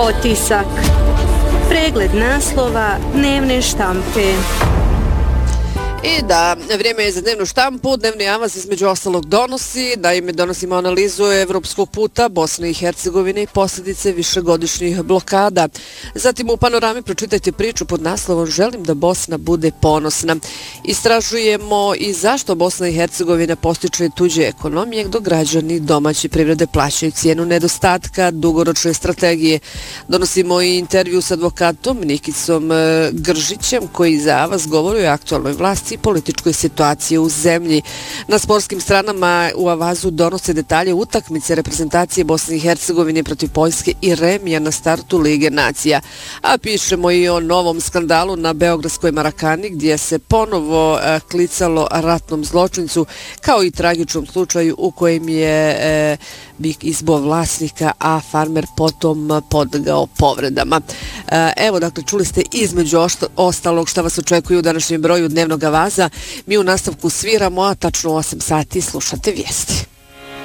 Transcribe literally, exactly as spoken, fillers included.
Otisak. Pregled naslova dnevne štampe. I da, vrijeme je za dnevnu štampu. Dnevni avans između ostalog donosi, da ime donosimo analizu evropskog puta Bosne i Hercegovine i posljedice višegodišnjih blokada. Zatim u panorami pročitajte priču pod naslovom Želim da Bosna bude ponosna. Istražujemo i zašto Bosna i Hercegovina postiče tuđe ekonomije, dok građani domaće privrede plaćaju cijenu nedostatka dugoročne strategije. Donosimo i intervju s advokatom Nikicom Gržićem koji za vas govori o aktualnoj vlasti i političkoj situaciji u zemlji. Na sportskim stranama u Avazu donose detalje utakmice reprezentacije Bosne i Hercegovine protiv Poljske i remija na startu Lige nacija. A pišemo i o novom skandalu na beogradskoj Marakani gdje se ponovo e, klicalo ratnom zločincu kao i tragičnom slučaju u kojem je e, bik izbo vlasnika, a farmer potom podlegao povredama. E, evo, dakle, čuli ste između ostalog šta vas očekuju u današnjem broju dnevnog Avaza. Mi u nastavku sviramo, a tačno u osam sati slušate vijesti.